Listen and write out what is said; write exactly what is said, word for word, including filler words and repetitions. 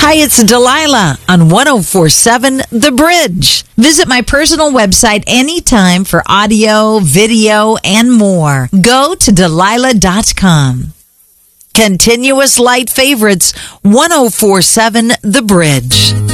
Hi, it's Delilah on one oh four point seven The Bridge. Visit my personal website anytime for audio, video, and more. Go to Delilah dot com. Continuous light favorites, one oh four point seven The Bridge.